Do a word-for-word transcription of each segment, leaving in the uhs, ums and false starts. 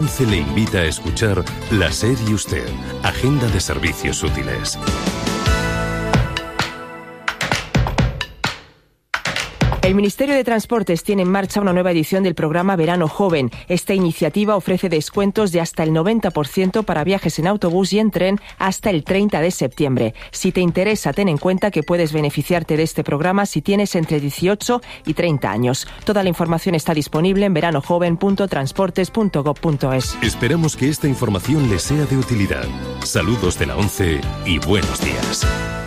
ONCE le invita a escuchar La SER y Usted, Agenda de Servicios Útiles. El Ministerio de Transportes tiene en marcha una nueva edición del programa Verano Joven. Esta iniciativa ofrece descuentos de hasta el noventa por ciento para viajes en autobús y en tren hasta el treinta de septiembre. Si te interesa, ten en cuenta que puedes beneficiarte de este programa si tienes entre dieciocho y treinta años. Toda la información está disponible en veranojoven punto transportes punto gob punto es. Esperamos que esta información les sea de utilidad. Saludos de la ONCE y buenos días.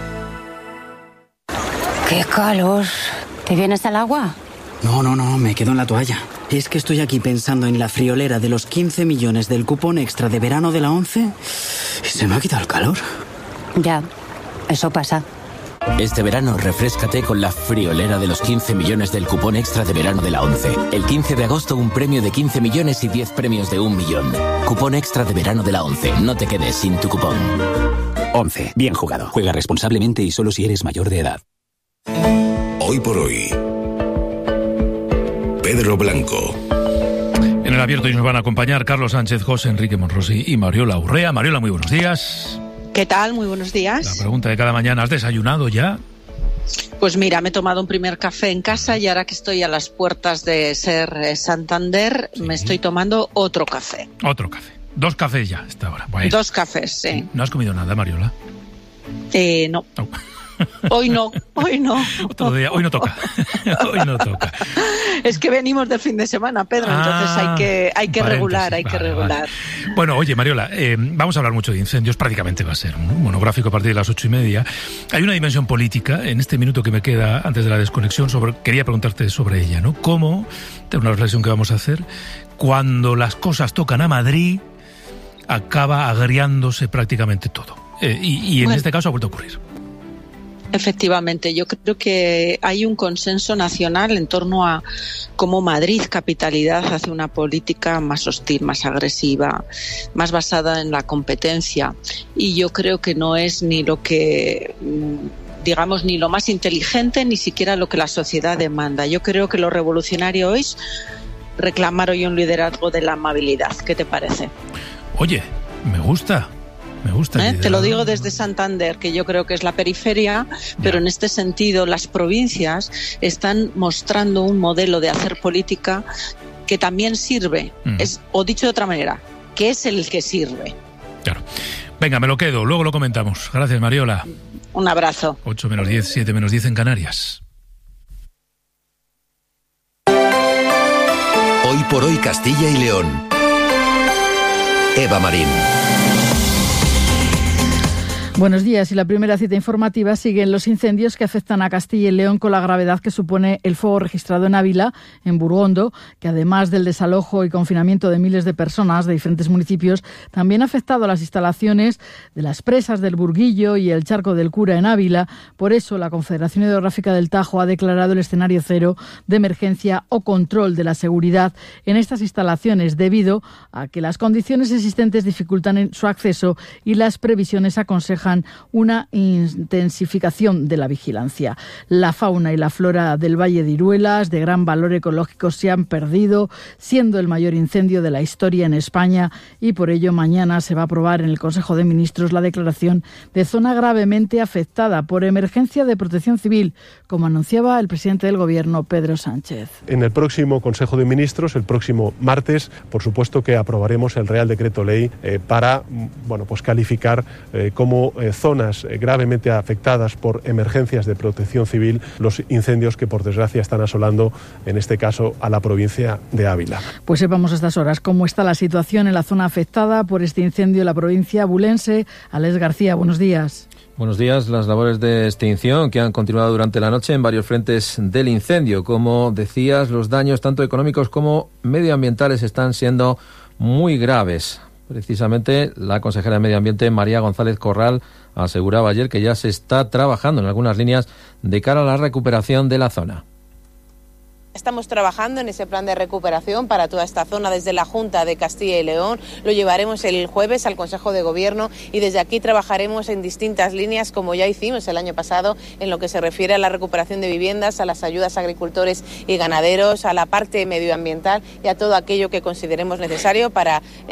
¡Qué calor! ¿Te vienes al agua? No, no, no, me quedo en la toalla. Es que estoy aquí pensando en la friolera de los quince millones del cupón extra de verano de la ONCE y se me ha quitado el calor. Ya, eso pasa. Este verano refréscate con la friolera de los quince millones del cupón extra de verano de la ONCE. El quince de agosto un premio de quince millones y diez premios de un millón. Cupón extra de verano de la ONCE. No te quedes sin tu cupón. ONCE. Bien jugado. Juega responsablemente y solo si eres mayor de edad. Hoy por hoy, Pedro Blanco. En el abierto hoy nos van a acompañar Carlos Sánchez, José Enrique Monrosi y Mariola Urrea. Mariola, muy buenos días. ¿Qué tal? Muy buenos días. La pregunta de cada mañana, ¿has desayunado ya? Pues mira, me he tomado un primer café en casa y ahora que estoy a las puertas de SER Santander, sí. me estoy tomando otro café. Otro café. Dos cafés ya, hasta ahora. Bueno. Dos cafés, sí. ¿No has comido nada, Mariola? Eh, no. Oh. Hoy no, hoy no. Otro día, hoy no toca. Hoy no toca. Es que venimos del fin de semana, Pedro, ah, entonces hay que, hay que regular, hay vale, que regular. Vale. Bueno, oye, Mariola, eh, vamos a hablar mucho de incendios, prácticamente va a ser un monográfico a partir de las ocho y media. Hay una dimensión política, en este minuto que me queda antes de la desconexión, sobre, quería preguntarte sobre ella, ¿no? ¿Cómo, es una reflexión que vamos a hacer, cuando las cosas tocan a Madrid, acaba agriándose prácticamente todo? Eh, y, y en bueno. este caso ha vuelto a ocurrir. Efectivamente, yo creo que hay un consenso nacional en torno a cómo Madrid, capitalidad, hace una política más hostil, más agresiva, más basada en la competencia. Y yo creo que no es ni lo que, digamos, ni lo más inteligente, ni siquiera lo que la sociedad demanda. Yo creo que lo revolucionario es reclamar hoy un liderazgo de la amabilidad. ¿Qué te parece? Oye, me gusta. Me gusta. ¿Eh? Te lo digo desde Santander, que yo creo que es la periferia, pero ya. En este sentido las provincias están mostrando un modelo de hacer política que también sirve, mm. es, o dicho de otra manera, que es el que sirve. Claro. Venga, me lo quedo, luego lo comentamos. Gracias, Mariola. Un abrazo. ocho menos diez, siete menos diez en Canarias. Hoy por hoy Castilla y León. Eva Marín. Buenos días. Y la primera cita informativa sigue en los incendios que afectan a Castilla y León con la gravedad que supone el fuego registrado en Ávila, en Burgondo, que además del desalojo y confinamiento de miles de personas de diferentes municipios, también ha afectado a las instalaciones de las presas del Burguillo y el Charco del Cura en Ávila. Por eso, la Confederación Hidrográfica del Tajo ha declarado el escenario cero de emergencia o control de la seguridad en estas instalaciones, debido a que las condiciones existentes dificultan su acceso y las previsiones aconsejan una intensificación de la vigilancia. La fauna y la flora del Valle de Iruelas, de gran valor ecológico, se han perdido, siendo el mayor incendio de la historia en España, y por ello mañana se va a aprobar en el Consejo de Ministros la declaración de zona gravemente afectada por emergencia de protección civil, como anunciaba el presidente del Gobierno, Pedro Sánchez. En el próximo Consejo de Ministros, el próximo martes, por supuesto que aprobaremos el Real Decreto Ley eh, para, bueno, pues calificar eh, como Eh, zonas eh, gravemente afectadas por emergencias de protección civil los incendios que por desgracia están asolando, en este caso, a la provincia de Ávila. Pues sepamos a estas horas cómo está la situación en la zona afectada por este incendio en la provincia abulense. Alex García, buenos días. Buenos días. Las labores de extinción que han continuado durante la noche en varios frentes del incendio. Como decías, los daños tanto económicos como medioambientales están siendo muy graves. Precisamente la consejera de Medio Ambiente, María González Corral, aseguraba ayer que ya se está trabajando en algunas líneas de cara a la recuperación de la zona. Estamos trabajando en ese plan de recuperación para toda esta zona desde la Junta de Castilla y León. Lo llevaremos el jueves al Consejo de Gobierno y desde aquí trabajaremos en distintas líneas, como ya hicimos el año pasado, en lo que se refiere a la recuperación de viviendas, a las ayudas a agricultores y ganaderos, a la parte medioambiental y a todo aquello que consideremos necesario para